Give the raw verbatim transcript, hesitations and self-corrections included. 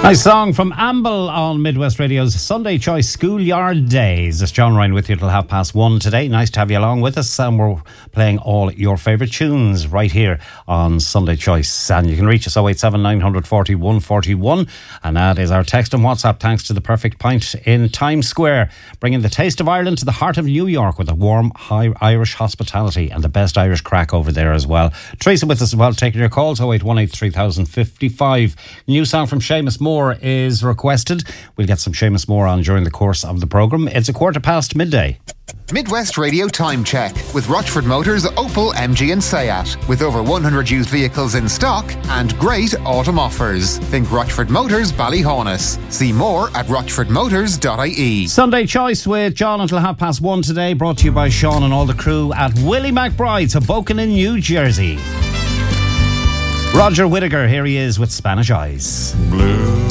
Nice song from Amble on Midwest Radio's Sunday Choice Schoolyard Days. It's John Ryan with you till half past one today. Nice to have you along with us, and we're playing all your favourite tunes right here on Sunday Choice. And you can reach us oh eight seven nine four oh one four one, and that is our text and WhatsApp, thanks to the Perfect Pint in Times Square, bringing the taste of Ireland to the heart of New York with a warm, high Irish hospitality and the best Irish crack over there as well. Teresa with us as well, taking your calls, oh eight one eight three thousand fifty-five. New song from Seamus Moore is requested. We'll get some Seamus Moore on during the course of the programme. It's a quarter past midday. Midwest Radio Time Check with Rochford Motors, Opel, M G and Seat. With over one hundred used vehicles in stock and great autumn offers. Think Rochford Motors, Ballyhaunis. See more at rochford motors dot I E. Sunday Choice with John until half past one today, brought to you by Sean and all the crew at Willie McBride's, Hoboken in New Jersey. Roger Whittaker, here he is with Spanish Eyes. Blue.